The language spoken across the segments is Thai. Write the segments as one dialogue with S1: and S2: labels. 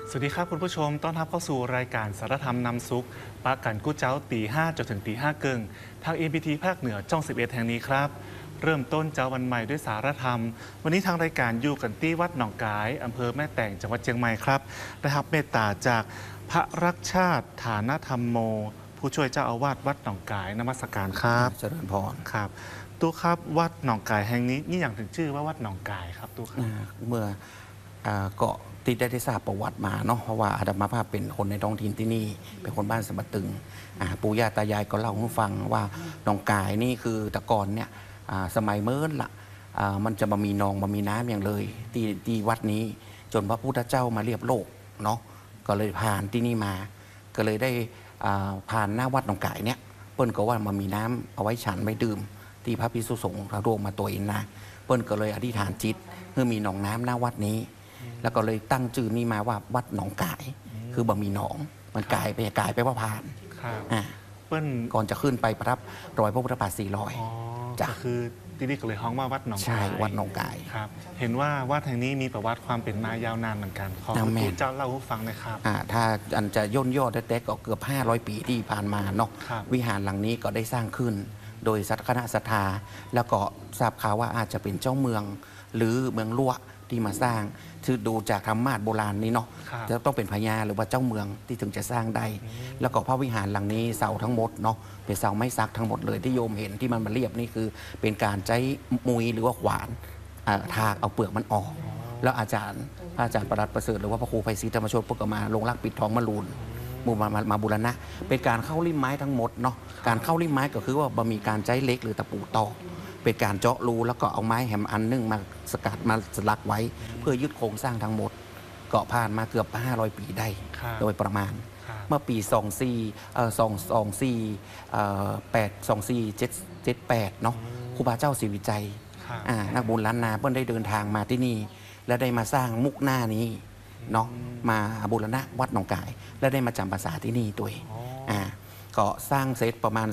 S1: สวัสดีครับคุณผู้ชมต้อนรับเข้าสู่รายการสารธรรมนำซุกปะกันกู้เจ้าตีห้าจนถึงตีห้าเกิงทาง MPT ภาคเหนือจ้อง11แห่งนี้ครับเริ่มต้นเจ้าวันใหม่ด้วยสารธรรมวันนี้ทางรายการอยู่กันที่วัดหนองกายอำเภอแม่แตงจังหวัดเชียงใหม่ครับได้รับเมตตาจากพระรักชาติฐานธรรมโมผู้ช่วยเจ้าอาวาสวัดหนองกายนมัสการครับ
S2: เจริญพร
S1: ครับตู้ครับวัดหนองกายแห่งนี้นี่อย่างถึงชื่อว่าวัดหนองกายครับตู้ครับ
S2: เมื่อเกาะที่ได้ทราบประวัติมาเนาะเพราะว่าอาตมาภาพเป็นคนในท้องถิ่นที่นี่เป็นคนบ้านสมตึงปู่ย่าตายายก็เล่าให้ฟังว่าหนองกายนี่คือตะกอนเนี่ยสมัยเมื่อละมันจะมามีนองมามีน้ำอย่างเลยที่วัดนี้จนพระพุทธเจ้ามาเรียบโลกเนาะก็เลยผ่านที่นี่มาก็เลยได้ผ่านหน้าวัดหนองกายเนี่ยเปิ้ลก็ว่ามามีน้ำเอาไว้ฉันไว้ดื่มที่พระภิกษุสงฆ์พระโรงมาตัวเองนะเปิ้ลก็เลยอธิษฐานจิตเพื่อมีหนองน้ำหน้าวัดนี้แล้วก็เลยตั้งชื่อนี้มาว่าวัดหนองกายคือบะมีหนองมันกายไปว่าผ่าน
S1: เปิ้ล
S2: ก่อนจะขึ้นไปประทับรอยพระพุทธบาท400
S1: จะคือที่นี่ก็เลยฮ้องว่าวัดหนองกาย
S2: ใช่วัดหนองกาย
S1: ครับเห็นว่าวัดแห่งนี้มีประวัติความเป็นมายาวนานเหมือนกันขอคุณเจ้าเล่าให้ฟังหน่อยครับ
S2: ถ้าอันจะย่นย่อแต่ก็เกือบ500 ปีที่ผ่านมาเนาะวิหารหลังนี้ก็ได้สร้างขึ้นโดยคณะศรัทธาแล้วก็ทราบข่าวว่าอาจจะเป็นเจ้าเมืองหรือเมืองลั่วที่มาสร้างคือดูจากธรรมาสโบราณนี้เนาะจะต้องเป็นพญาหรือว่าเจ้าเมืองที่ถึงจะสร้างได้แล้วก็พระวิหารหลังนี้เสาทั้งหมดเนาะเป็นเสาไม้ซักทั้งหมดเลยที่โยมเห็นที่มันมาเรียบนี่คือเป็นการใช้มุยหรือว่าขวานทากเอาเปลือกมันออกแล้วอาจารย์ประหลัดประเสริฐหรือว่าพระครูไพศรีธรรมโชติพวกก็มาลงรักปิดทองมะรูนมาบูรณะเป็นการเข้าริมไม้ทั้งหมดเนาะการเข้าริมไม้ก็คือว่ามีการใช้เหล็กหรือตะปูตอกเป็นการเจาะรูแล้วก็เอาไม้แหมอันนึงมาสกัดมาสลักไว้เพื่อยึดโครงสร้างทั้งหมดเกาะผ่านมาเกือบ500 ปีได้โดยประมาณเมื่อปี2478เนาะครูบาเจ้าศรีวิจัยนักบุญล้านนาเพิ่นได้เดินทางมาที่นี่และได้มาสร้างมุกหน้านี้เนาะมาบูรณะวัดหนองกายและได้มาจำพรรษาที่นี่ด้วยก็สร้างเสร็จประมาณ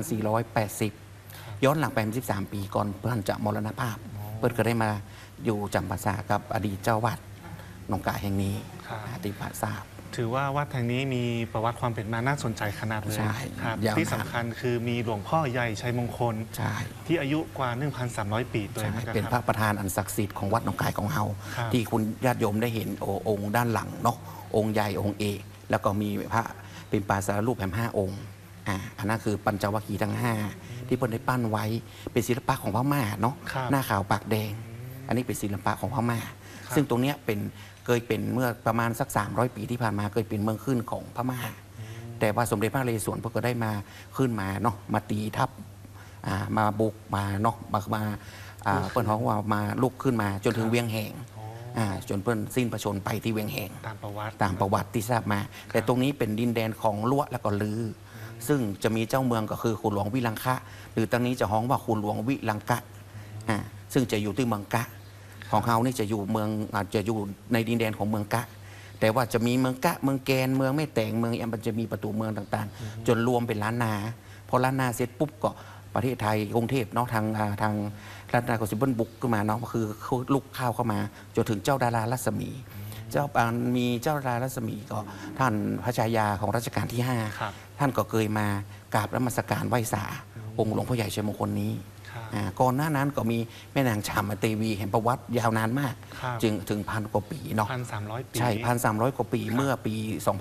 S2: 2480ย้อนหลังไป13 ปีก่อนเพื่อนจะมรณภาพเพื่อนก็ได้มาอยู่จำพรรษากับอดีตเจ้าวัดหนองกายแห่งนี้ที่พระทราบ
S1: ถือว่าวัดแห่งนี้มีประวัติความเป็นมาน่าสนใจขนาดเลยครับที่สำคัญคือมีหลวงพ่อใหญ่ชัยมงคลที่อายุกว่า 1,300 ปีด้วยนะครับ
S2: เป็นพระประธานอันศักดิ์สิทธิ์ของวัดหนองกายของเฮาที่คุณญาติโยมได้เห็นองค์ด้านหลังเนาะองค์ใหญ่องค์เอกแล้วก็มีพระเป็นปางสารรูปแห่ง5 องค์อันนั้นคือปัญจวัคคีย์ทั้ง5ที่เพิ่นได้ปั้นไว้เป็นศิลปะของพม่าเนาะหน้าขาวปากแดงอันนี้เป็นศิลปะของพม่าซึ่งตรงนี้เคยเป็นเมื่อประมาณสัก300 ปีที่ผ่านมาเคยเป็นเมืองขึ้นของพม่าแต่ว่าสมเด็จพระนเรศวรก็ได้มาขึ้นมาเนาะมาตีทับมาบุกมาเนาะมาเปิ้นฮ้องว่ามาลุกขึ้นมาจนถึงเวียงแหงจนเปิ้นสิ้นพระชนไปที่เวียงแหงตามประวัติที่ทราบมาแต่ตรงนี้เป็นดินแดนของลั่วและก็ลือซึ่งจะมีเจ้าเมืองก็คือขุนหลวงวิลังคะหรือตรงนี้จะฮ้องว่าขุนหลวงวิลังกะซึ่งจะอยู่ที่เมืองกะของเขานี่จะอยู่เมืองอาจจะอยู่ในดินแดนของเมืองกะแต่ว่าจะมีเมืองกะเมืองแกนเมืองแม่แตงเมืองมันจะมีประตูเมืองต่างๆจนรวมเป็นล้านนาพอล้านนาเสร็จปุ๊บก็ประเทศไทยกรุงเทพเนาะทางรัฐนาก็สิบเบิ้ลบุกขึ้นมาเนาะก็คือลุกข้าวเข้ามาจนถึงเจ้าดารารัศมีมีเจ้าดารารัศมีก็ท่านพระชายาของรัชกาลที่5ท่านก็เคยมากราบนมัสการไหว้สาองค์หลวงพ่อใหญ่ชัยมงคลนี้ก่อนหน้านั้นก็มีแม่นางฉ่ำเตวีแห่งประวัติยาวนานมากจึงถึง1,000 กว่าปีเนาะ
S1: 1,300 ปี
S2: ใช่1,300 กว่าปีเมื่อปี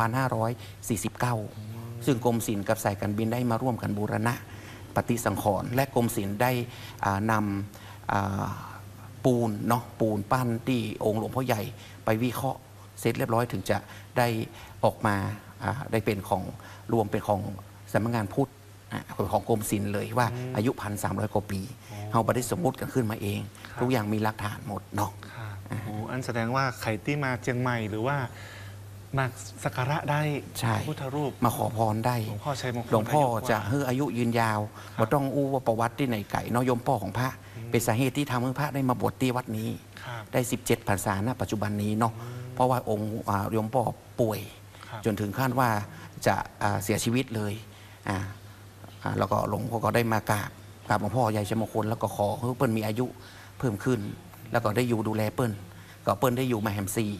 S2: 2549 ซึ่งกรมศิลป์กับสายการบินได้มาร่วมกันบูรณะปฏิสังขรณ์และกรมศิลป์ได้นำปูนเนาะปูนปั้นที่องค์หลวงพ่อใหญ่ไปวิเคราะห์เสร็จเรียบร้อยถึงจะได้ออกมาได้เป็นของรวมเป็นของสำนักงานพุทธของกรมศิลป์เลยว่าอายุ 1,300 กว่าปีเขาไม่ได้สมมุติกันขึ้นมาเองทุกอย่างมีหลักฐานหมดเนาะ
S1: อันแสดงว่าใครที่มาเชียงใหม่หรือว่ามาสักการะได้พุทธรูป
S2: มาขอพรได้
S1: หลวงพ่อชัยมงคล
S2: หลวงพ่อจะให้อายุยืนยาวว่าต้องอู้ว่าประวัติที่ไหนไก่น้อยยมพ่อของพระเป็นสาเหตุที่ทำให้พระได้มาบวชที่วัดนี้ได้17 พรรษาณปัจจุบันนี้เนาะเพราะว่าองค์ยมพ่อป่วยจนถึงขั้นว่าจะเสียชีวิตเลยแล้วก็หลวงพ่อก็ได้มากราบหลวงพ่อใหญ่ชัยมงคลแล้วก็ขอให้เปิ้ลมีอายุเพิ่มขึ้นแล้วก็ได้อยู่ดูแลเปิ้ลก็เปิ้ลได้อยู่มาแฮมซี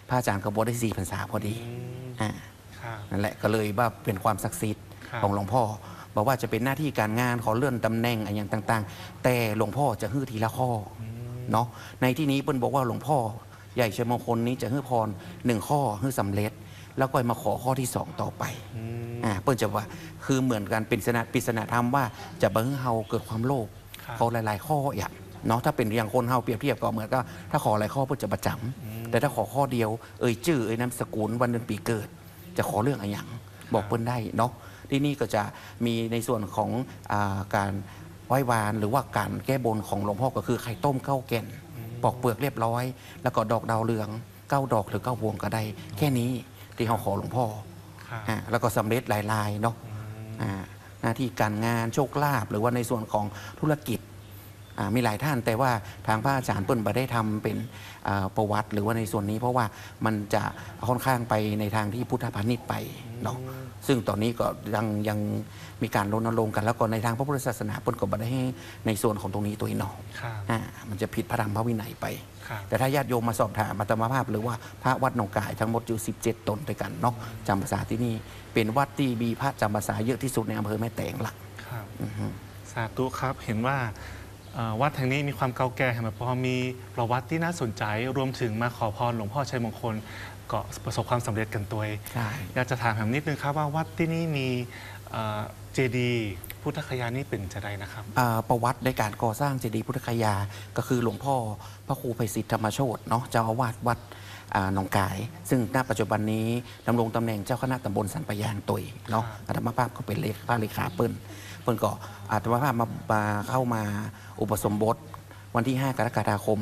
S2: พระอาจารย์ก็บวชได้4 พรรษาพอดีอ่า
S1: ครับ
S2: นั่นแหละก็เลยว่าเป็นความศักดิ์สิทธิ์
S1: ครับ
S2: ของหลวงพ่อบอกว่าจะเป็นหน้าที่การงานขอเลื่อนตำแหน่งอะไรอย่างต่างๆ แต่หลวงพ่อจะฮื้อทีละข้อเนาะในที่นี้เปิ้ลบอกว่าหลวงพ่อใหญ่ชัยมงคลนี้จะฮื้อพร1 ข้อฮื้อสำเร็จ แล้วก็มาขอข้อที่ 2 ต่อไปเปิ้ลจะว่าคือเหมือนกันเป็นปริศนาธรรมว่าจะบังเฮาเกิดความโลภ
S1: ครับ
S2: เขาหลายๆข้ออย่างเนาะถ้าเป็นอย่างคนเฮาเปรียบเทียบก็เหมือนก็ถ้าขอหลายข้อเพื่อจะประจำแต่ถ้าขอข้อเดียวชื่อนามสกุลวันเดือนปีเกิด จะขอเรื่องอะไรอย่างบอกเปิ้ลได้เนาะที่นี่ก็จะมีในส่วนของการไหว้วานหรือว่าการแก้บนของหลวงพ่อก็คือไข่ต้มข้าวแก่นปอกเปลือกเรียบร้อย แล้วก็ดอกดาวเรือง9 ดอกหรือ9 พวงก็ได้แค่นี้ที่เขาขอหลวงพ่อ
S1: ครับ
S2: แล้วก็สำเร็จหลายๆเนาะหน้าที่การงานโชคลาภหรือว่าในส่วนของธุรกิจมีหลายท่านแต่ว่าทางพระอาจารย์เปิ้ลไม่ได้ทำเป็นประวัติหรือว่าในส่วนนี้เพราะว่ามันจะค่อนข้างไปในทางที่พุทธพาณิชย์ไปเนาะซึ่งตอนนี้ก็ยังมีการรณรงค์กันแล้วก็ในทางพระพุทธศาสนาเปิ้ลก็ไม่ได้ให้ในส่วนของตรงนี้ตัวเนาะ
S1: ครับ
S2: มันจะผิดพระธรรมพระวินัยไป
S1: ครับ
S2: แต่ถ้าญาติโยมมาสอบถามอาตมาภาพหรือว่าพระวัดหนองกายทั้งหมดอยู่17 ตนด้วยกันเนาะจำพรรษาที่นี่เป็นวัดที่มีพระจำพรรษาเยอะที่สุดในอำเภอแม่แตงละ
S1: ครับสาธุครับเห็นว่าวัดแห่งนี้มีความเก่าแก่เห็นไหมพอมีประวัติที่น่าสนใจรวมถึงมาขอพรหลวงพ่อชัยมงคลก็ประสบความสำเร็จกันตัวเอง
S2: ใช่
S1: อยากจะถามแหมนิดนึงครับว่าวัดที่นี่มีเจดีย์พุทธคยานี่เป็นจะไดนะครับ
S2: ประวัติในการก่อสร้างเจดีย์พุทธคยา ก็คือหลวงพ่อพระครูไพศิษฐ์ธรรมโชติเนาะเจ้าอาวาสวัดหนองกาย ซึ่งณปัจจุบันนี้ดำรงตำแหน่งเจ้าคณะตำบลสันปะยางตุยเนาะอาตมาภาพก็เป็นเลขาเปิ้ลก็อาตมาภาพมาเข้ามาอุปสมบทวันที่ 5 กรกฎาคม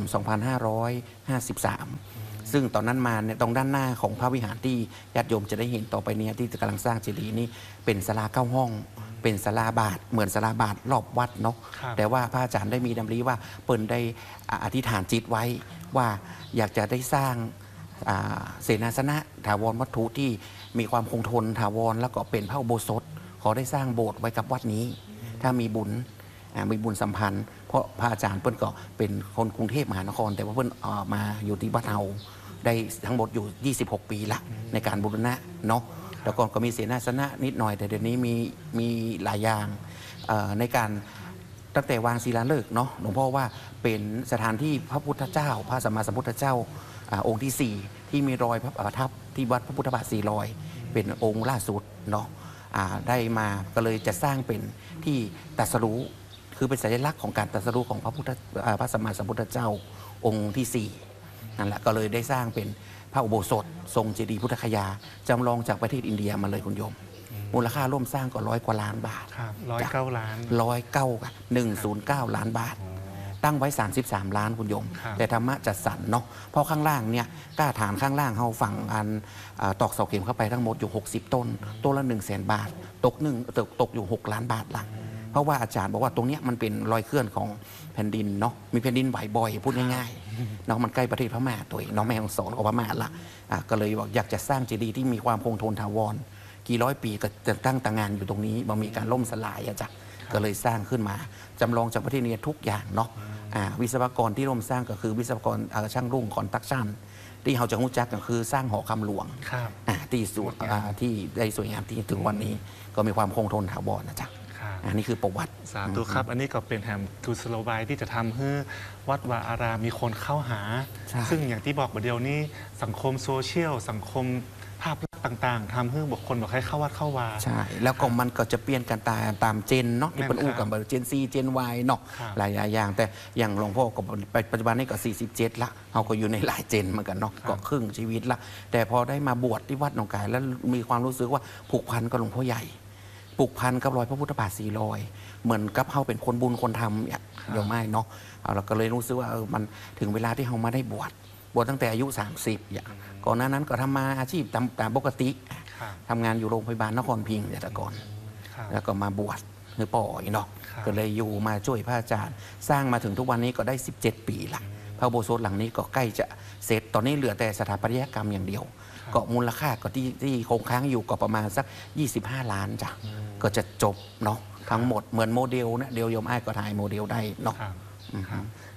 S2: 2553 ซึ่งตอนนั้นมาเนี่ยตรงด้านหน้าของพระวิหารที่ญาติโยมจะได้เห็นต่อไปเนี้ที่กำลังสร้างเจดีย์นี้เป็นศาลา9 ห้อง เป็นศาลาบาทเหมือนศาลาบาทรอบวัดเนาะ
S1: ครับ
S2: แต่ว่าพระอาจารย์ได้มีดำริว่าเปิ้ลได้อธิษฐานจิตไว้ว่าอยากจะได้สร้างเสนาสนะถาวรวัตถุที่มีความคงทนถาวรแล้วก็เป็นพระอุโบสถขอได้สร้างโบสถ์ไว้กับวัดนี้ ถ้ามีบุญสัมพันธ์ เพราะพระอาจารย์เปิ้ลก็เป็นคนกรุงเทพมหานคร แต่ว่าเปิ้ลมาอยู่ที่วัดเฮาได้ทั้งหมดอยู่ 26 ปีละในการบูรณะเนาะแล้วก็มีเสนาสนะนิดหน่อยแต่เดี๋ยวนี้มีหลายอย่างในการตั้งแต่วางศิลาฤกษ์เนาะหลวงพ่อว่าเป็นสถานที่พระพุทธเจ้า พระสัมมาสัมพุทธเจ้าองค์ที่ 4 ที่มีรอยพระประทับที่วัดพระพุทธบาท4 รอยเป็นองค์ล่าสุดเนาะได้มาก็เลยจะสร้างเป็นที่ตรัสรู้คือเป็นสัญลักษณ์ของการตรัสรู้ของพระสัมมาสัมพุทธเจ้าองค์ที่ 4นั่นแหละก็เลยได้สร้างเป็นพระอุโบสถทรงเจดีย์พุทธคยาจำลองจากประเทศอินเดียมาเลยคุณโยมมูลค่าร่วมสร้างก็100 กว่าล้านบาท
S1: ครับ109 ล้าน
S2: 109 ล้านบาท ตั้งไว้ 33 ล้านคุณโยม
S1: ครับ
S2: แต่ธรรมะจัดสรรเนาะเพราะข้างล่างเนี่ยกล้าฐานข้างล่างเขาฝั่งอันตอกเสาเข็มเข้าไปทั้งหมดอยู่60 ต้นต้นละ100,000 บาทตกอยู่6 ล้านบาทละเพราะว่าอาจารย์บอกว่าตรงเนี้ยมันเป็นรอยเคลื่อนของแผ่นดินเนาะมีแผ่นดินไหวบ่อยพูดง่ายๆเนาะมันใกล้ประเทศพม่าตัวเองเนาะแม่ของสอนของพม่าละก็เลยบอกอยากจะสร้างเจดีย์ที่มีความคงทนถาวรกี่ร้อยปีก็จะตั้งตางานอยู่ตรงนี้มันมีการล่มสลายอะจ้ะก็เลยสร้างขึ้นมาจำลองจากประเทศนี้ทุกอย่างเนาะวิศวกรที่ร่วมสร้างก็คือวิศวกรช่างรุ่งคอนสตรักชั่นที่เขาจะรู้จักก็คือสร้างหอคำหลวง
S1: ครับ
S2: ที่ที่ได้สวยงามที่ถึงวันนี้ก็มีความคงทนถาวรนะจ๊ะ
S1: ครับ
S2: อันนี้คือประวัติ
S1: สาธุครับ อันนี้ก็เป็นแหมกุศโลบายที่จะทำให้วัดวาอารามมีคนเข้าหา
S2: ใช่
S1: ซึ่งอย่างที่บอกประเดี๋ยวนี้สังคมโซเชียลสังคมภาพลักษณ์ต่าง ๆทำให้บุคคลบอกให้เข้าวัดเข้าวา
S2: ใช่ แล้วก็มันก็จะเปลี่ยนกันตามเจนเนาะที่เป็นอู้กันแบบเจนซีเจนวเนาะ
S1: ครับ
S2: หลายอย่างแต่อย่างหลวงพ่อก็ปัจจุบันนี้ก็47ละเขาก็อยู่ในหลายเจนเหมือนกันเนาะก็ครึ่งชีวิตละแต่พอได้มาบวชที่วัดหนองกายแล้วมีความรู้สึกว่าผูกพันกับหลวงพ่อใหญ่ผูกพันกับรอยพระพุทธบาท4 รอยเหมือนกับเขาเป็นคนบุญคนทำอย่างไม่เนาะเราก็เลยรู้สึกว่ามันถึงเวลาที่เขามาได้บวชตั้งแต่อายุ 30อย่างก่อนหน้านั้นก็ทำมาอาชีพตามปกติ
S1: ครับ
S2: ทำงานอยู่โรงพยาบาลนครพิงค์แต่ก่อน
S1: ครับ
S2: แล้วก็มาบวชคือป่อยเนาะ
S1: ครับ
S2: ก็เลยอยู่มาช่วยพระอาจารย์ สร้างมาถึงทุกวันนี้ก็ได้ 17 ปีละพระอุโบสถหลังนี้ก็ใกล้จะเสร็จตอนนี้เหลือแต่สถาปัตยกรรมอย่างเดียว ก็มูลค่าก็ที่คงค้างอยู่ก็ประมาณสัก 25 ล้านจ้ะก็จะจบเนาะทั้งหมดเหมือนโมเดลนะเดียวโยมอ้ายก็ถ่ายโมเดลได้เนาะ
S1: ครับครับ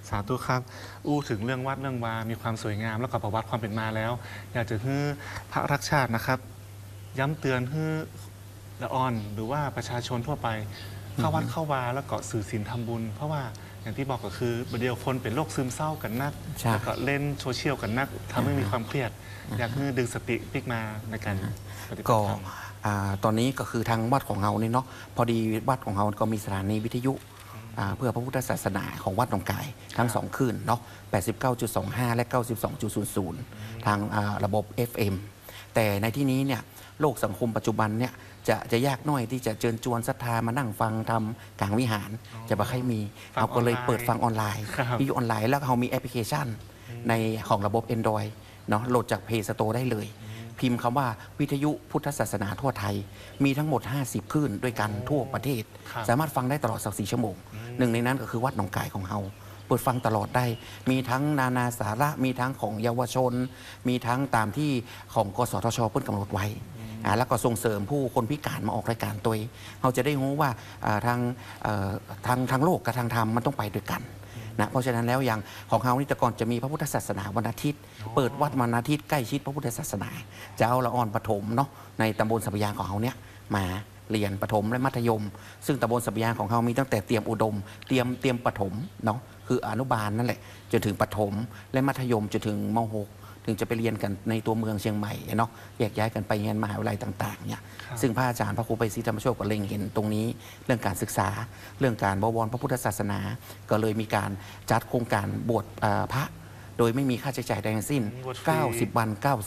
S1: สาธุครับอู้ถึงเรื่องวัดเรื่องวามีความสวยงามแล้วก็ประวัติความเป็นมาแล้ว อยากจะให้พระรักชาตินะครับ ย้ำเตือนให้ละอ่อนหรือว่าประชาชนทั่วไปเข้าวัดเข้าวาแล้วก็สื่อศีลทำบุญ เพราะว่าอย่างที่บอกก็คือบเดียวคนเป็นโรคซึมเศร้ากันนัก
S2: ใช่
S1: แล้วก็เล่นโซเชียลกันนักทำให้มีความเครียด อยากให้ดึงสติพลิกมาในการปฏิบั
S2: ก็
S1: ติธรรม
S2: ตอนนี้ก็คือทางวัดของเราเนี่ยเนาะพอดีวัดของเราก็มีสถานีวิทยุเพื่อพระพุทธศาสนาของวัดหนองกายทั้ง 2 คลื่นเนาะ89.25 และ 92.00 ทางระบบ FM แต่ในที่นี้เนี่ยโลกสังคมปัจจุบันเนี่ยจะยากน้อยที่จะเชิญชวนศรัทธามานั่งฟังทำกลางวิหารจะบ่ค่อยมี
S1: ฟัง
S2: เราก็เลย
S1: ออนไลน์
S2: เปิดฟังออนไลน์
S1: ครับ
S2: วิทยุออนไลน์แล้วเรามีแอปพลิเคชันในของระบบ Android เนาะโหลดจาก Play Store ได้เลย พิมพ์คำว่าวิทยุพุทธศาสนาทั่วไทย มีทั้งหมด 50 คลื่นด้วยกันทั่วประเทศ
S1: ครับ
S2: สามารถฟังได้ตลอด24 ชั่วโมง หนึ่งในนั้นก็คือวัดหนองกายของเราเปิดฟังตลอดได้ มีทั้งนานาสาระ มีทั้งของเยาวชน มีทั้งตามที่ของกสทชเพิ่นกำหนดไว้แล้วก็ส่งเสริมผู้คนพิการมาออกรายการตัวเองเราจะได้รู้ว่าทางโลกกับทางธรรมมันต้องไปด้วยกันนะเพราะฉะนั้นแล้วอย่างของเรานี่แต่ก่อนจะมีพระพุทธศาสนาวันอาทิตย์ เปิดวัดวันอาทิตย์ใกล้ชิดพระพุทธศาสนาจะเอาละอ่อนปฐมเนาะในตำบลสัพยางของเราเนี่ยมาเรียนประถมและมัธยม ซึ่งตำบลสัพยางของเรามีตั้งแต่เตรียมอุดมเตรียมประถมเนาะคืออนุบาลนั่นแหละจนถึงประถมและมัธยมจนถึงม .6 ถึงจะไปเรียนกันในตัวเมืองเชียงใหม่เนาะแยกย้ายกันไปเรียนมหาวิทยาลัยต่างๆเนี่ยซึ่งพระอาจารย์พระครูไปศรีธรรมโชคก็เล็งเห็นตรงนี้เรื่องการศึกษาเรื่องการบวรพระพุทธศาสนา ก็เลยมีการจัดโครงการบวชพระโดยไม่มีค่าใช้จ่ายใดทั้งสิ้น
S1: บวชฟรี
S2: 90 วัน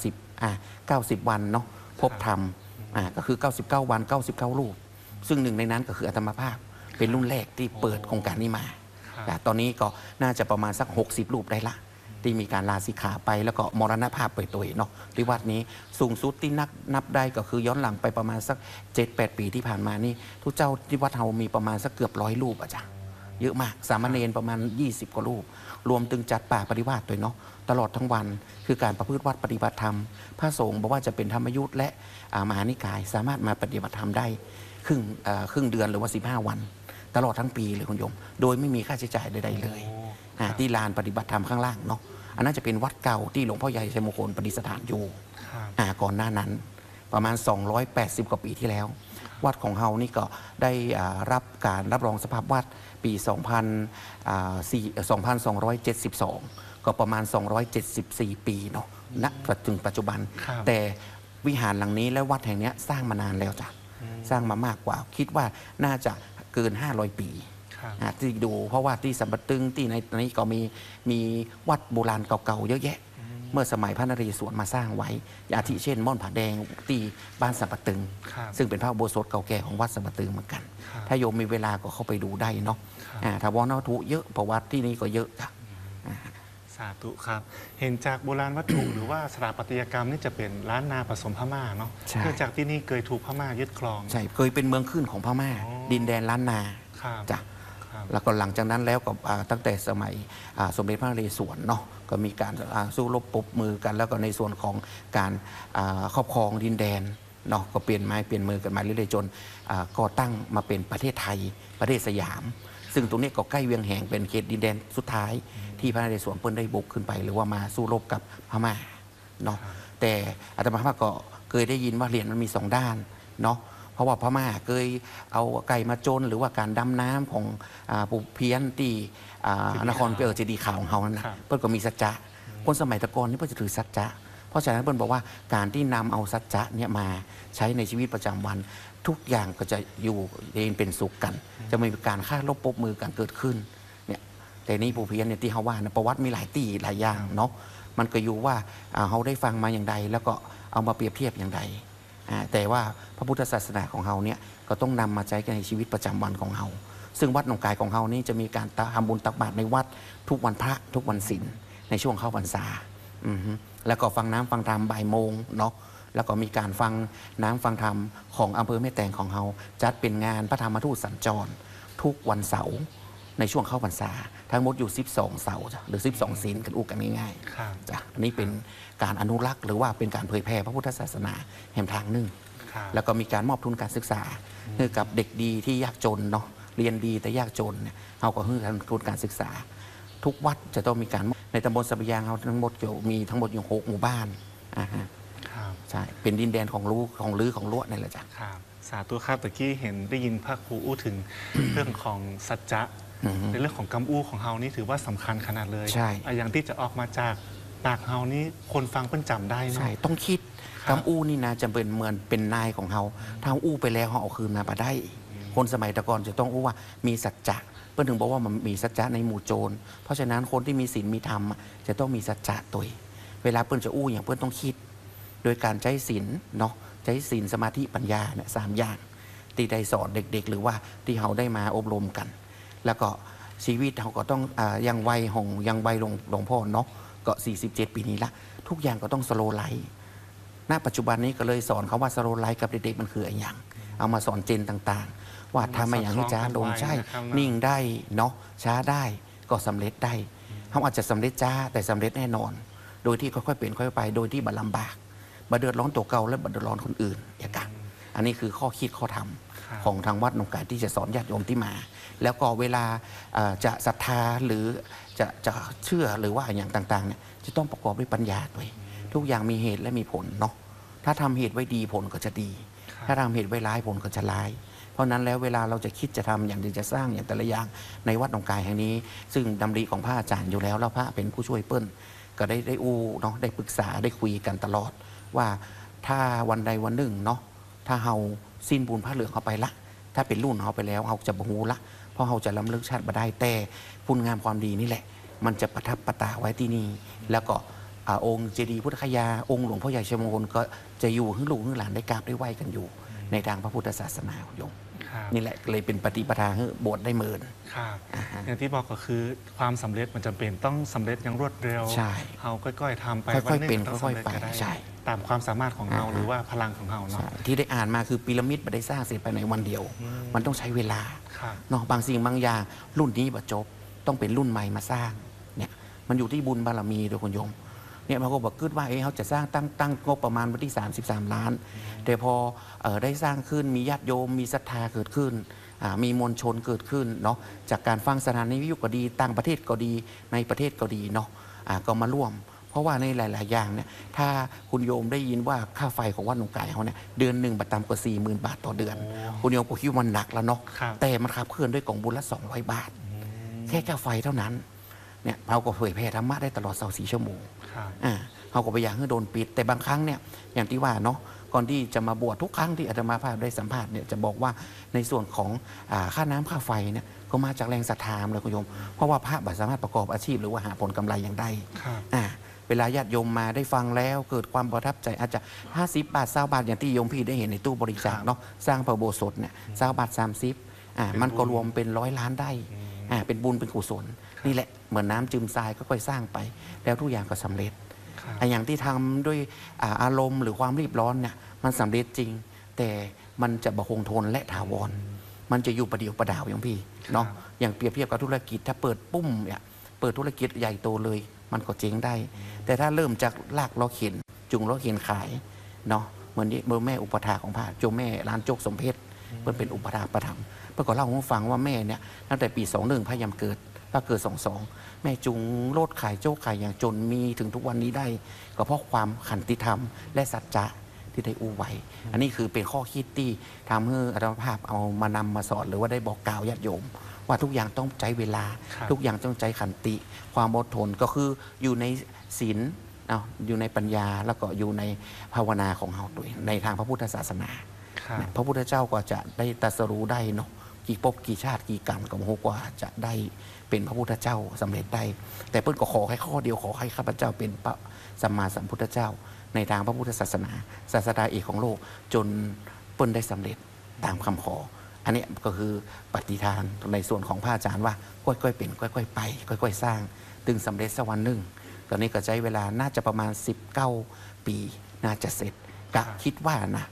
S2: 90วันเนาะพบธรรมก็คือ 99 วัน 99 รูป ซึ่งหนึ่งในนั้นก็คืออาตมาภาพเป็นรุ่นแรกที่เปิดโครงการนี้มา
S1: ครับ
S2: ตอนนี้ก็น่าจะประมาณสัก 60 รูปได้ละ ที่มีการลาสิกขาไปแล้วก็มรณภาพไปตัวเนาะที่วัดนี้สูงสุดที่นับได้ก็คือย้อนหลังไปประมาณสัก 7-8 ปีที่ผ่านมานี่ทุกเจ้าที่วัดเฮามีประมาณสักเกือบ100 รูปอะจ้ะเยอะมากสามเณรประมาณ 20 กว่ารูป รวมถึงจัดป่าปฏิบัติด้วยเนาะตลอดทั้งวันคือการประพฤติวัดปฏิบัติธรรมพระสงฆ์บอกว่าจะเป็นธรรมยุทธ์และมหานิกายสามารถมาปฏิบัติธรรมได้ครึ่งเดือนหรือว่า 15 วัน ตลอดทั้งปีเลยคุณโยมโดยไม่มีค่าใช้จ่ายใดๆเลยที่ลานปฏิบัติธรรมข้างล่างเนาะอันนั้นจะเป็นวัดเก่าที่หลวงพ่อใหญ่ชัยมงคลประดิษฐานอยู่
S1: ครับ
S2: ก่อนหน้านั้นประมาณ 280 กว่าปีที่แล้ว วัดของเฮานี่ก็ได้รับการรับรองสภาพวัดปี 2272 ก็ประมาณ 274 ปีเนาะณถึงปัจจุบัน
S1: ครับ
S2: แต่วิหารหลังนี้และวัดแห่งเนี้ยสร้างมานานแล้วจ้ะสร้างมามากกว่าคิดว่าน่าจะเกิน 500 ปี
S1: ครับ
S2: ที่ดูเพราะว่าที่สัมปะตึงที่ในนี้ก็มีวัดโบราณเก่าๆเยอะแยะ เมื่อสมัยพระนเรศวรมาสร้างไว้อาทิเช่นม่อนผาแดงที่บ้านสัมปะตึง
S1: ครับ
S2: ซึ่งเป็นพระอุโบสถเก่าแก่ของวัดสัมปะตึงเหมือนกัน
S1: ครับ
S2: ถ้าโยมมีเวลาก็เข้าไปดูได้เนาะถ้าวัดวัตถุเยอะประวัติที่นี่ก็เยอะจ้ะ
S1: สาธุครับ เห็นจากโบราณวัตถุ หรือว่าสถาปัตยกรรมนี่จะเป็นล้านนาผสมพม่าเนาะ
S2: ใช่
S1: เนื่องจากที่นี่เคยถูกพม่ายึดครอง
S2: ใช่เคยเป็นเมืองขึ้นของพม่า
S1: อ๋อ
S2: ดินแดนล้านนา
S1: ครับ
S2: จ้ะ
S1: ครับ
S2: แล้วก็หลังจากนั้นแล้วก็ตั้งแต่สมัยสมเด็จพระนเรศวรเนาะก็มีการสู้รบปรบมือกัน แล้วก็ในส่วนของการครอบครองดินแดนเนาะก็เปลี่ยนไม้เปลี่ยนมือกันมาเรื่อยๆจนก่อตั้งมาเป็นประเทศไทยประเทศสยาม ซึ่งตรงนี้ก็ใกล้เวียงแหงเป็นเขตดินแดนสุดท้าย ที่พระนเรศวรเปิ้นได้บุกขึ้นไป หรือว่ามาสู้รบกับพม่าเนาะแต่อาตมาภาพก็เคยได้ยินว่าเหรียญมันมี2 ด้านเนาะเพราะว่าพม่าเคยเอาไก่มาจนหรือว่าการดำน้ำของปู่เพี้ยนที่นครเจดีย์ขาวของเขานั่นนะครับ เปิ้นก็มีสัจจะคนสมัยตะกอนนี่เปิ้นจะถือสัจจะเพราะฉะนั้นเปิ้นบอกว่าการที่นำเอาสัจจะเนี่ยมาใช้ในชีวิตประจำวัน ทุกอย่างก็จะอยู่เย็นเป็นสุขกัน จะไม่มีการฆ่าลบปรบมือกันเกิดขึ้นเนี่ยแต่นี่ปู่เพี้ยนเนี่ยที่เขาว่านะประวัติมีหลายตีหลายอย่างเนาะมันก็อยู่ว่าเขาได้ฟังมาอย่างใดแล้วก็เอามาเปรียบเทียบอย่างใดแต่ว่าพระพุทธศาสนาของเราเนี่ยก็ต้องนำมาใช้กันในชีวิตประจำวันของเราซึ่งวัดหนองกายของเรานี่จะมีการทำบุญตักบาตรในวัดทุกวันพระทุกวันศีลในช่วงเข้าพรรษาแล้วก็ฟังน้ำฟังธรรมบ่ายโมงเนาะแล้วก็มีการฟังน้ำฟังธรรมของอำเภอแม่แตงของเราจัดเป็นงานพระธรรมทูตสัญจรทุกวันเสาร์ในช่วงเข้าพรรษาทั้งหมดอยู่12 เสาร์จ้ะหรือ12 ศีลกันอุกันง่าย
S1: ครับ
S2: ๆจ้ะอันนี้เป็นการอนุรักษ์หรือว่าเป็นการเผยแพร่พระพุทธศาสนาแห่งทางหนึ่ง
S1: ครับ
S2: แล้วก็มีการมอบทุนการศึกษาให้กับเด็กดีที่ยากจนเนาะเรียนดีแต่ยากจนเนี่ยเราก็ให้ทุนการศึกษาทุกวัดจะต้องมีการในตำบลสัปยางเราทั้งหมดมีทั้งหมดอยู่6 หมู่บ้านฮะใช่เป็นดินแดนของรู้ของลือของลวดนี่แหละจ้ะ
S1: ครับสาธุครับตะกี้เห็นได้ยินพระครูอู้ถึง เรื่องของสัจจะในเรื่องของกำอู้ของเฮานี่ถือว่าสำคัญขนาดเลย
S2: ใช่
S1: อย่างที่จะออกมาจากปากเฮานี่คนฟังเพิ่นจำได้เนาะ
S2: ใช่ต้องคิดกำอู้นี่นะจะเป็นเหมือนเป็นนายของเฮาถ้าอู้ไปแล้วเขาเอาคืนมาบ่ได้ คนสมัยตะก่อนจะต้องอู้ว่ามีสัจจะเพื่อนถึงบอกว่ามันมีสัจจะในหมู่โจรเพราะฉะนั้นคนที่มีศีลมีธรรมจะต้องมีสัจจะตัวเวลาเพื่อนจะอู้อย่างเพื่อนต้องคิด โดยการใช้ศีลเนาะใช้ศีลสมาธิปัญญาเนี่ย3 อย่างที่ได้สอนเด็กๆหรือว่าที่เขาได้มาอบรมกัน แล้วก็ชีวิตเขาก็ต้องยังวัยของยังวัยหลวงพ่อเนาะก็47 ปีนี้ละทุกอย่างก็ต้องสโลไลฟ์ณปัจจุบันนี้ก็เลยสอนเขาว่าสโลไลฟ์กับเด็กๆมันคืออะไรอย่างเอามาสอนเจนต่างๆว่าทำมาอย่างให้ช้าลงใช่นิ่งได้เนาะช้าได้ก็สำเร็จได้เขาอาจจะสำเร็จช้าแต่สำเร็จแน่นอน โดยที่ค่อยๆเปลี่ยนค่อยๆไปโดยที่บัดลำบากบัดเดือดร้อนตัวเก่าและบัดเดือดร้อนคนอื่นอย่างกันอันนี้คือข้อคิดข้อธรรมของทางวัดหนองไก่ที่จะสอนญาติโยมที่มาแล้วก็เวลาจะศรัทธาหรือจะเชื่อหรือว่าอย่างต่างๆเนี่ยจะต้องประกอบด้วยปัญญาด้วยทุกอย่างมีเหตุและมีผลเนาะถ้าทำเหตุไว้ดีผลก็จะดีถ้าทำเหตุไว้ร้ายผลก็จะร้ายเพราะนั้นแล้วเวลาเราจะคิดจะทำอย่างจะสร้างอย่างแต่ละอย่างในวัดหนองไก่แห่งนี้ซึ่งดำริของพระอาจารย์อยู่แล้วพระเป็นผู้ช่วยเปิ้ลก็ได้อู้เนาะได้ปรึกษาได้คุยกันตลอดว่าถ้าวันใดวันหนึ่งเนาะถ้าเฮาสิ้นบุญพระเหลืองเขาไปละถ้าเป็นรุ่นเขาไปแล้วเขาจะบหูละเพราะเขาจะล้ำลึกชาติมาได้แต่คุณงามความดีนี่แหละมันจะประทับประตาไว้ที่นี่แล้วก็องค์เจดีย์พุทธคยาองค์หลวงพ่อใหญ่ชัยมงคลก็จะอยู่ให้ลูกให้หลานได้กราบได้ไหว้กันอยู่ในทางพระพุทธศาสนาของโยมนี่แหละเลยเป็นปฏิปทาให้บวชได้เมิน
S1: ครับอย่างที่บอกก็คือความสำเร็จมันจำเป็นต้องสำเร็จอย่างรวดเร็วเราค่อยๆทำไป
S2: ค่อยๆเป็นค่อยๆไปใช่
S1: ตามความสามารถของเราหรือว่าพลังของเราเนาะ
S2: ที่ได้อ่านมาคือพีระมิดไม่ได้สร้างเสร็จภายในวันเดียวมันต้องใช้เวลาเนาะบางสิ่งบางอย่างรุ่นนี้บรรจบต้องเป็นรุ่นใหม่มาสร้างเนี่ยมันอยู่ที่บุญบารมีโดยคุณโยมเนี่ยเขาก็บอกคิดว่าเขาจะสร้างตั้งงบประมาณวันที่33 ล้านแต่พอได้สร้างขึ้นมีญาติโยมมีศรัทธาเกิดขึ้นมีมวลชนเกิดขึ้นเนาะจากการฟังสถานีวิทยุก็ดีต่างประเทศก็ดีในประเทศก็ดีเนาะก็มาร่วมเพราะว่าในหลายๆอย่างเนี่ยถ้าคุณโยมได้ยินว่าค่าไฟของวัดหนองไก่เขาเนี่ยเดือนหนึ่งบัตรต่ำกว่า 40,000 บาทต่อเดือนคุณโยมก็คิดว่ามันหนักแล้วเนาะแต่มันขับเคลื่อนด้วยกล่องบุญละ200 บาทแค่ค่าไฟเท่านั้นเนี่ยเราก็เผยแผ่ธรรมะได้ตลอด24 ชั่วโมงเขาก็ไปอย่างให้โดนปิดแต่บางครั้งเนี่ยอย่างที่ว่าเนาะก่อนที่จะมาบวชทุกครั้งที่อาตมาภาพได้สัมภาษณ์เนี่ยจะบอกว่าในส่วนของค่าน้ำค่าไฟเนี่ยก็มาจากแรงศรัทธาเลยคุณโยมเพราะว่าพระบัตรสามารถประกอบอาชีพหรือว่าหาผลกำไรอย่างใดเวลาญาติโยมมาได้ฟังแล้วเกิดความประทับใจอาจจะ50 บาท20 บาทอย่างที่โยมพี่ได้เห็นในตู้บริจาคเนาะสร้างพระโบสถเนี่ย20 บาท30มันก็รวมเป็น100 ล้านได้เป็นบุญเป็นกุศลนี่แหละเหมือนน้ำจืมทรายก็ค่อยสร้างไปแล้วทุกอย่างก็สำเร็จอย่างที่ทำด้วยอารมณ์หรือความรีบร้อนเนี่ยมันสำเร็จจริงแต่มันจะบ่คงทนและถาวรมันจะอยู่ประเดี๋ยวประดาวอย่างพี่เนาะอย่างเปรียบเทียบกับธุรกิจถ้าเปิดปุ้มเนี่ยเปิดธุรกิจใหญ่โตเลยมันก็เจ๊งได้แต่ถ้าเริ่มจากลากล้อเข็นจุงล้อเข็นขายเนาะเหมือนที่แม่อุปถาของพระโจแม่ร้านโจกสมเพชรเพื่อนเป็นอุปถาประถมเพื่อนก็เล่าให้ฟังว่าแม่เนี่ยตั้งแต่ปี21พระยามเกิดพระเกิด22แม่จุงโลดขายโจ๊กขายอย่างจนมีถึงทุกวันนี้ได้ก็เพราะความขันติธรรมและสัจจะที่ได้อู้ไว้อันนี้คือเป็นข้อคิดที่ทำให้อาตมาภาพเอามานำมาสอนหรือว่าได้บอกกล่าวญาติโยมว่าทุกอย่างต้องใช้เวลาทุกอย่างต้องใช้ขันติความอดทนก็คืออยู่ในศีลอยู่ในปัญญาแล้วก็อยู่ในภาวนาของเราด้วยในทางพระพุทธศาสนาพระพุทธเจ้าก็จะได้ตรัสรู้ได้เนาะกี่ภพกี่ชาติกี่กรรมก็โหกว่าจะได้เป็นพระพุทธเจ้าสำเร็จได้แต่เปิ้ลก็ขอแค่ข้อเดียวขอให้ข้าพเจ้าเป็นพระสัมมาสัมพุทธเจ้าในทางพระพุทธศาสนาศาสดาเอกของโลกจนเปิ้ลได้สำเร็จตามคำขออันนี้ก็คือปฏิทานในส่วนของพระอาจารย์ว่าค่อยๆเป็นค่อยๆไปค่อยๆสร้างถึงสำเร็จสักวันหนึ่งตอนนี้ก็ใช้เวลาน่าจะประมาณ19 ปีน่าจะเสร็จกะคิดว่านะ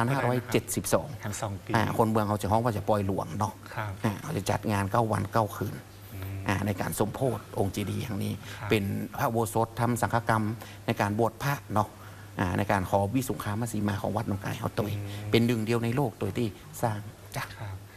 S2: 2572คนเมืองเขาจะฮ้องว่าจะปล่อยหลวงเนาะเขาจะจัดงาน9 วัน 9 คืนในการสมโภชองค์เจดีย์อย่างนี้เป็นพระอุโบสถทำสังฆกรรมในการบวชพระเนาะในการขอวิสุขามสีมาของวัดหนองไก่เขาตัวเป็นหนึ่งเดียวในโลกตัวที่สร้างจ้ะ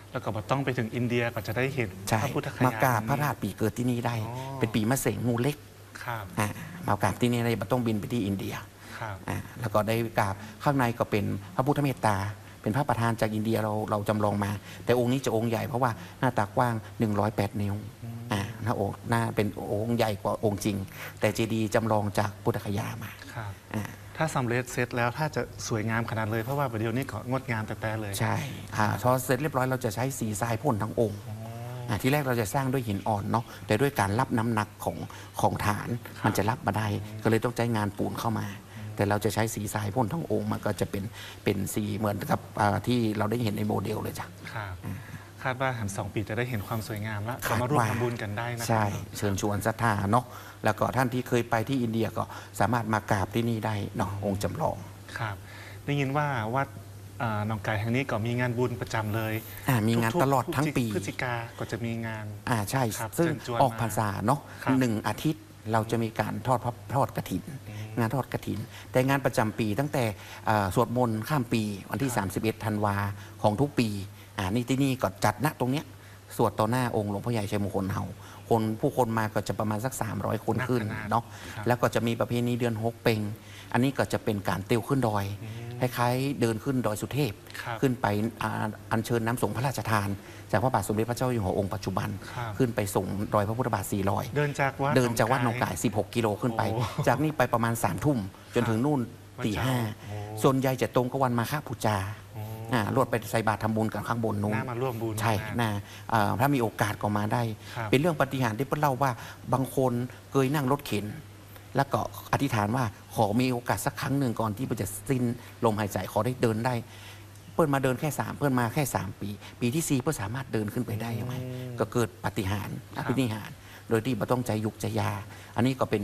S1: แล้วก็บ่ต้องไปถึงอินเดียก็จะได้เห็น
S2: ใช่
S1: พระพุทธคยาม
S2: ากราบพระธาตุปีเกิดที่นี่ได้
S1: อ๋อ
S2: เป็นปีมะเสงงูเล็ก
S1: ครับ
S2: มากราบที่นี่ได้ไม่ต้องบินไปที่อินเดีย
S1: ครับ
S2: แล้วก็ได้กราบข้างในก็เป็นพระพุทธเมตตา เป็นพระประธานจากอินเดียเราจำลองมา แต่องค์นี้จะองค์ใหญ่เพราะว่าหน้าตากว้าง 108 นิ้วหน้าอกหน้าเป็นองค์ใหญ่กว่าองค์จริง แต่เจดีย์จำลองจากพุทธคยามา
S1: ครับ
S2: อ่า
S1: ถ้าสำเร็จเสร็จแล้วถ้าจะสวยงามขนาดเลยเพราะว่าประเดี๋ยวนี้ก็งดงามแต่เลย
S2: ใช่พอเสร็จเรียบร้อยเราจะใช้สีทรายพ่นทั้งองค์ที่แรกเราจะสร้างด้วยหินอ่อนเนาะแต่ด้วยการรับน้ำหนักของฐานมันจะรับมาได้ก็เลยต้องใช้งานปูนเข้ามา แต่เราจะใช้สีทรายพ่นทั้งองค์มันก็จะเป็นสีเหมือนกับที่เราได้เห็นในโมเดลเลยจ้ะ
S1: ครับคาดว่าหัน2 ปีจะได้เห็นความสวยงามแล้ว
S2: คาด
S1: ก็มาร่วม
S2: ว่า
S1: ทำบุญกันได้นะค
S2: ใช่
S1: รับ
S2: เชิญชวนศรัทธาเนาะแล้วก็ท่านที่เคยไปที่อินเดียก็สามารถมากราบที่นี่ได้เนาะองค์จำลอง
S1: ครับได้ยินว่าวัดหนองไก่แห่งนี้ก็มีงานบุญประจำเลย
S2: มีงาน
S1: ทุกๆ
S2: ตลอดทั้งปี
S1: พฤศจิกาก็จะมีงาน
S2: ใช่
S1: ครับ
S2: ซึ่ง
S1: เชิญชวน
S2: ออก
S1: มา
S2: พรรษาเนาะ
S1: ครับ
S2: 1 อาทิตย์เราจะมีการทอดกฐิน งานทอดกฐิน แต่งานประจำปีตั้งแต่สวดมนต์ข้ามปีวันที่ 31 ธันวาของทุกปีนี่ที่นี่ก็จัดณตรงเนี้ยสวดต่อหน้าองค์หลวงพ่อใหญ่ชัยมงคลเฮาผู้คนมาก็จะประมาณสัก 300 คนขึ้น
S1: นักขนาด
S2: เนาะ
S1: ครับ
S2: แล้วก็จะมีประเพณีเดือน6 เพ็งอันนี้ก็จะเป็นการเตียวขึ้นดอยคล้ายๆเดินขึ้นดอยสุเทพ
S1: ครับ
S2: ขึ้นไปอัญเชิญน้ำสงฆ์พระราชทาน จากพระบาทสมเด็จพระเจ้าอยู่หัวองค์ปัจจุบัน
S1: ครับ
S2: ขึ้นไปส่งดอยพระพุทธบาท400
S1: เดินจากวัด
S2: เดินจากวัดหนองกาย 16 กิโลขึ้นไป
S1: โอ้
S2: จากนี่ไปประมาณ3 ทุ่ม จนถึงนู่น
S1: วัน
S2: ตี
S1: เช้า
S2: ห้า
S1: โอ้
S2: ส่วนใหญ่จะตรงกับวันมาฆบูชา
S1: โอ้
S2: รวดไปใส่บาตรทำบุญกันข้างบนนู้น
S1: น่ามาร่วมบุญ
S2: ใช่
S1: นะ
S2: ถ้ามีโอกาสก็มาได้
S1: ครับ
S2: เป็นเรื่องปาฏิหาริย์ที่เพิ่นเล่าว่าบางคนเคยนั่งรถเข็น แล้วก็อธิษฐานว่าขอมีโอกาสสักครั้งหนึ่งก่อนที่มันจะสิ้นลมหายใจขอได้เดินได้ เปิ้ลมาเดินแค่เปิ้ลมาแค่ 3 ปี ปีที่ 4เปิ้ลสามารถเดินขึ้นไปได้ยังไงก็เกิดปาฏิหาริย์อภินิหาร โดยที่ไม่ต้องใจยุกใจยา อันนี้ก็เป็น